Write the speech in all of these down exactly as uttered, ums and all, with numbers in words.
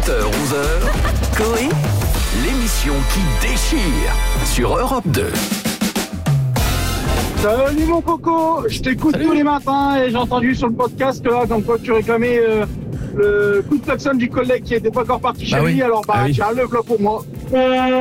sept heures onze heures, Coé, l'émission qui déchire sur Europe deux. Salut mon coco, je t'écoute Salut. tous les matins et j'ai entendu sur le podcast là, comme quoi tu réclamais euh, le coup de klaxon du collègue qui n'était pas encore parti chez bah lui, oui. alors bah ah oui. tiens, le v'là pour moi. Wow,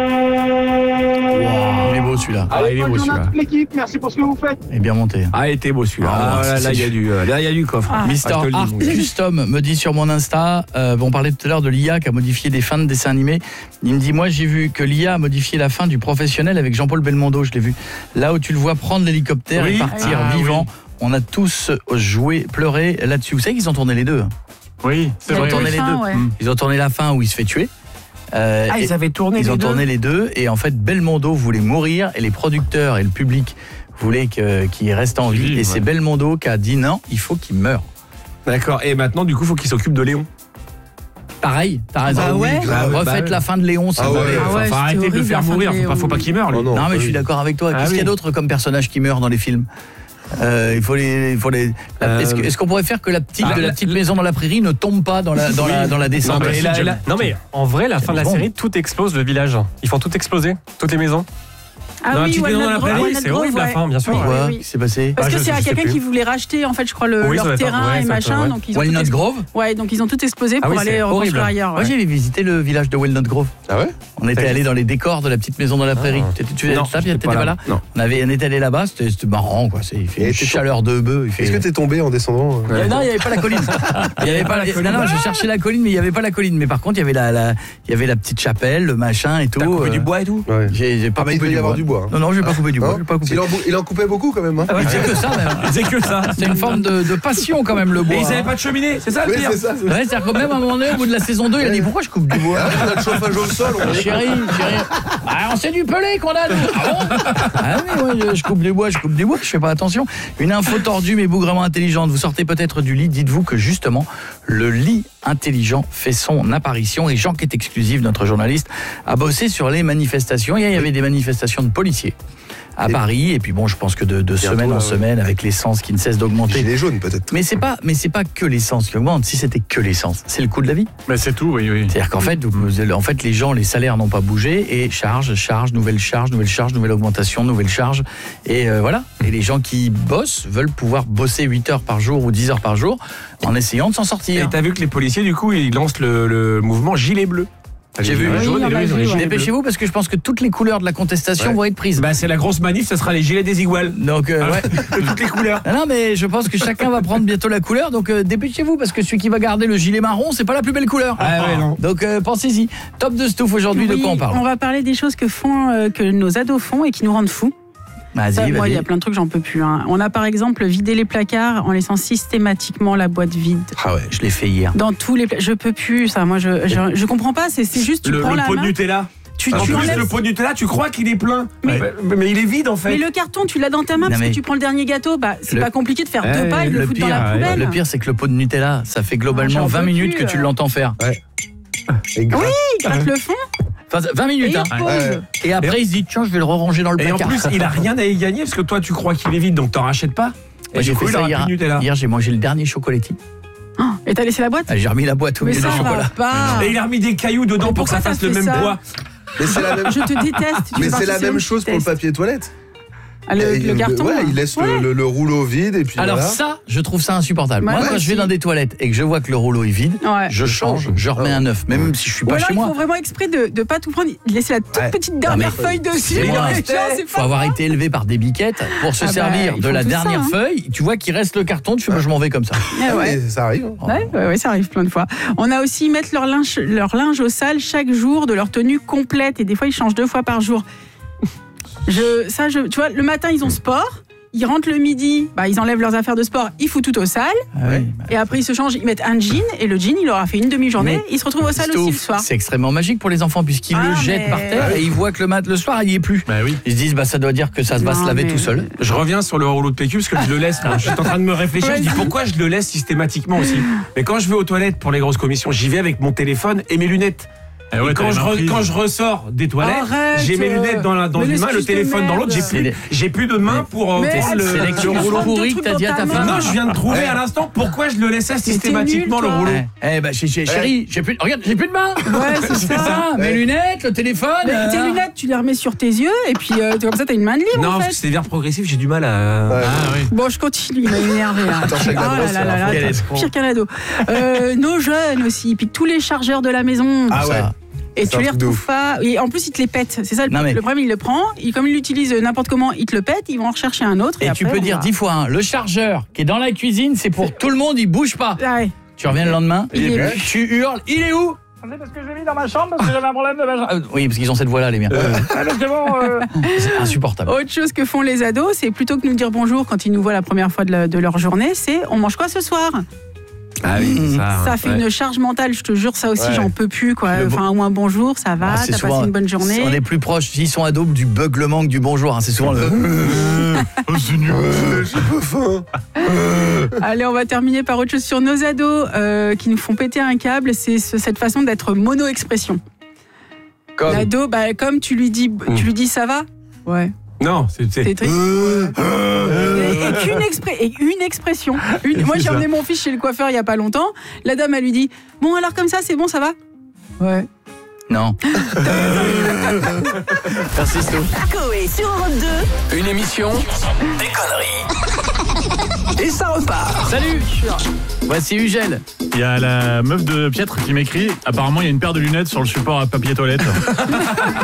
il est beau celui-là. Allez, ah, il est beau celui-là. Toute l'équipe, merci pour ce que vous faites. Il est bien monté. Ah, il était beau celui-là. Ah, ah, là, là, il y a du, là, il y a du coffre. Ah. Mister ah, Art Custom me dit sur mon Insta, euh, on parlait tout à l'heure de l'I A qui a modifié des fins de dessins animés. Il me dit, moi j'ai vu que l'I A a modifié la fin du Professionnel avec Jean-Paul Belmondo, je l'ai vu. Là où tu le vois prendre l'hélicoptère oui. et partir ah, vivant. Oui. On a tous joué, pleuré là-dessus. Vous savez qu'ils ont tourné les deux. Oui, c'est ils vrai. Ont tourné oui. les deux. Ouais. Ils ont tourné la fin où il se fait tuer. Euh, ah, ils avaient tourné ils les deux. Ils ont tourné les deux et en fait Belmondo voulait mourir et les producteurs et le public voulaient que, qu'il reste en vie. Et ouais. c'est Belmondo qui a dit non, il faut qu'il meure. D'accord. Et maintenant, du coup, il faut qu'il s'occupe de Léon. Pareil, t'as raison. Ah ouais. bah, refaites bah, la fin de Léon. Si ah vous ouais, voulez. ah ouais, enfin, arrêtez de le faire mourir. Faut pas, faut pas qu'il meure. Lui. Oh non, non mais je suis d'accord avec toi. Ah, Qu'est-ce oui. qu'il y a d'autre comme personnage qui meurt dans les films? Euh, il faut les, il faut les. La, euh, est-ce, que, est-ce qu'on pourrait faire que la petite ah, de la petite la, maison dans la prairie ne tombe pas dans la dans oui. la dans la descente? Non mais, la, la, non mais en vrai, la fin de la bon. série, tout explose le village. Ils font tout exploser, toutes les maisons. Ah dans oui, la petite maison dans la prairie, Grove, c'est horrible ouais. la fin, bien sûr. Pourquoi oui, oui. Qu'est-ce qui s'est passé? Parce ah, que c'est à quelqu'un qui voulait racheter, en fait, je crois, le, oui, leur terrain ouais, et machin. Ouais. Donc ils ont Walnut tout Grove. Ouais, donc ils ont tout explosé pour ah oui, aller reconstruire ailleurs. Moi, j'ai visité le village de Walnut Grove. Ah ouais? On était allé dans les décors de la petite maison dans la prairie. Ah. Tu étais pas là? Non. On avait, on était allé là-bas. C'était marrant, quoi. Il fait une chaleur de bœuf. Est-ce que t'es tombé en descendant? Non, il n'y avait pas la colline. Il y avait pas. Non, non, je cherchais la colline, mais il n'y avait pas la colline. Mais par contre, il y avait la, la, il y avait la petite chapelle, le machin et tout. T'as coupé du bois et tout? J'ai pas coupé du bois. du bois. Non, non, j'ai pas coupé du bois. Il en coupait beaucoup quand même. Hein. Ah oui, c'est que ça même. C'est que ça. C'est une forme de, de passion quand même le bois. Et ils n'avaient pas de cheminée, c'est ça le oui, pire. C'est ça, c'est... Ouais, c'est-à-dire que même à un moment donné, au bout de la saison deux, il a dit pourquoi je coupe du bois? Ah, on a le chauffage au sol. On chérie, chérie. Ah, on sait du pelé qu'on a. Ah bon? Ah oui, ouais, je coupe du bois, je coupe du bois, je fais pas attention. Une info tordue mais bougrement intelligente. Vous sortez peut-être du lit, dites-vous que justement, le lit intelligent fait son apparition et Jean qui est exclusif, notre journaliste, a bossé sur les manifestations. Hier, il y avait des manifestations de policiers à et Paris et puis bon je pense que de, de semaine en semaine avec l'essence qui ne cesse d'augmenter. Gilets jaunes peut-être. Mais c'est pas mais c'est pas que l'essence qui augmente, si c'était que l'essence, c'est le coût de la vie. Mais c'est tout, oui oui. C'est-à-dire qu'en fait vous, en fait les gens les salaires n'ont pas bougé et charge charge nouvelle charge nouvelle charge nouvelle augmentation nouvelle charge et euh, voilà. Et les gens qui bossent veulent pouvoir bosser huit heures par jour ou dix heures par jour en essayant de s'en sortir. Et t'as vu que les policiers du coup ils lancent le, le mouvement gilet bleu. J'ai vu, oui, jaune, et vu, ouais. Dépêchez-vous parce que je pense que toutes les couleurs de la contestation ouais. vont être prises. Bah c'est la grosse manif, ça sera les gilets des iguales. Donc euh, ouais, toutes les couleurs. Non, non mais je pense que chacun va prendre bientôt la couleur, donc euh, dépêchez-vous parce que celui qui va garder le gilet marron, c'est pas la plus belle couleur. Ah ouais non. Donc euh, pensez-y. Top de Stouff aujourd'hui, oui, de quoi on parle? On va parler des choses que font euh, que nos ados font et qui nous rendent fous. Vas-y, Ça, vas-y. Moi, il y a plein de trucs, j'en peux plus. Hein. On a par exemple vidé les placards en laissant systématiquement la boîte vide. Ah ouais, je l'ai fait hier. Dans tous les, pla- je peux plus ça. Moi, je, je, je comprends pas. C'est, c'est juste tu le, prends le la pot main. de Nutella. Tu, en tu plus, enlèves... le pot de Nutella, tu crois qu'il est plein, mais, mais, mais il est vide en fait. Mais le carton, tu l'as dans ta main non, parce que tu prends le dernier gâteau. Bah, c'est le... pas compliqué de faire ouais, deux pas et de le, le foutre pire, dans la poubelle. Le pire, c'est que le pot de Nutella, ça fait globalement ah, vingt minutes plus, que tu l'entends faire. Ouais. Et oui, il gratte le fond. Enfin, vingt minutes, et, hein. ouais. et après, et il se dit, tiens, je vais le ranger dans le placard. Et en plus, il a rien à y gagner parce que toi, tu crois qu'il est vide, donc t'en rachètes pas. Et j'ai fait ça hier. Hier, j'ai mangé le dernier chocolatier. Oh, et t'as laissé la boîte? J'ai remis la boîte au milieu du chocolat. Et il a remis des cailloux dedans pour que ça fasse le même poids. Mais c'est la même... Je te déteste. Mais c'est la même chose pour le papier toilette. Ah, le, le carton. Ouais, il laisse ouais. le, le, le rouleau vide et puis. Alors voilà. ça, je trouve ça insupportable. Ouais, Moi, ouais, quand si. je vais dans des toilettes et que je vois que le rouleau est vide, ouais. je change, je remets un neuf, même ouais. si je suis pas Ou alors, chez il moi. Il faut vraiment exprès de ne pas tout prendre, de laisser la toute ouais. petite dernière non, feuille dessus. Il faut avoir été élevé par des biquettes pour se ah servir bah, de la dernière ça, hein. feuille. Tu vois qu'il reste le carton, tu fais, ouais. je m'en vais comme ça. Ah ouais. Ça arrive. Hein. Ouais, ouais, ouais, ça arrive plein de fois. On a aussi mettre leur linge, leur linge au sale chaque jour de leur tenue complète et des fois ils changent deux fois par jour. Je, ça, je, tu vois, le matin ils ont sport. Ils rentrent le midi, bah, ils enlèvent leurs affaires de sport, ils foutent tout au sale. Ah oui, bah... Et après, ils se changent, ils mettent un jean. Et le jean, il aura fait une demi-journée. Mais ils se retrouvent au sale aussi le soir. C'est extrêmement magique pour les enfants, puisqu'ils ah, le jettent mais... par terre et ils voient que le mat le soir, il n'y est plus. Bah oui. Ils se disent, bah, ça doit dire que ça non, va se laver mais... tout seul. Je reviens sur le rouleau de P Q, parce que je le laisse. Je suis en train de me réfléchir. Je dis, pourquoi je le laisse systématiquement aussi? Mais quand je vais aux toilettes pour les grosses commissions, j'y vais avec mon téléphone et mes lunettes. Eh ouais, et quand je, re, quand je ressors des toilettes, Arrête, j'ai mes lunettes dans, la, dans une main, le téléphone dans l'autre, j'ai plus, j'ai plus de main pour mais prendre le, c'est le rouleau pourri que t'as dit à ta femme. Non, je viens de trouver à l'instant pourquoi je le laissais systématiquement nul, le rouleau. Eh, eh bah, chérie, j'ai plus, regarde, j'ai plus de main. Ouais, c'est ça. ça. Mes lunettes, le téléphone. Mais euh... tes lunettes, tu les remets sur tes yeux et puis euh, comme ça, t'as une main de libre. Non, en parce fait. que c'est des verbes progressifs, j'ai du mal à. Ouais. Ah oui. Bon, je continue, il m'a énervé là. Attends, chaque Ah adresse, là là c'est là un là, escroc. pire qu'un ado. Euh, nos jeunes aussi, puis tous les chargeurs de la maison. Ah ouais. Et C'est tu un les truc de retrouves ouf. pas. Et en plus, ils te les pètent. C'est ça le, Non, mais- le problème, il le prend. Il, comme il l'utilise n'importe comment, il te le pète. Ils vont en rechercher un autre. Et, Et, tu après, peux on dire va- dix fois, hein, le chargeur qui est dans la cuisine, c'est pour tout le monde, il bouge pas. Ah ouais. Tu reviens le lendemain, Il est tu, tu hurles, il est où? C'est parce que je l'ai mis dans ma chambre, parce que j'avais un problème de ma chambre. Euh, oui, parce qu'ils ont cette voix-là, les miens. C'est insupportable. Autre chose que font les ados, c'est plutôt que nous dire bonjour quand ils nous voient la première fois de, la- de leur journée, c'est on mange quoi ce soir? Ah oui, ça. Ça fait ouais. une charge mentale, je te jure, ça aussi, Ouais. j'en peux plus, quoi. Le Enfin, au moins bonjour, ça va, Ah, c'est t'as souvent- passé une bonne journée. On est plus proche, s'ils sont ados, du beuglement que du bonjour. Hein. C'est souvent le. Oh, c'est nul. J'ai pas faim. Allez, on va terminer par autre chose sur nos ados euh, qui nous font péter un câble. C'est ce- cette façon d'être mono-expression. Comme. L'ado, bah, comme tu lui dis, tu lui dis ça va? Ouais. Non, c'est. C'est c'est- triste. Et, et qu'une expré- et une expression. Une- moi, j'ai emmené mon fils chez le coiffeur il y a pas longtemps. La dame, elle lui dit bon, alors comme ça, c'est bon, ça va? Ouais. Non. Merci, Sto. Coé sur Europe deux. Une émission des conneries. Et ça repart. Salut. Voici Ugel. Il y a la meuf de Pietre qui m'écrit. Apparemment, il y a une paire de lunettes sur le support à papier toilette.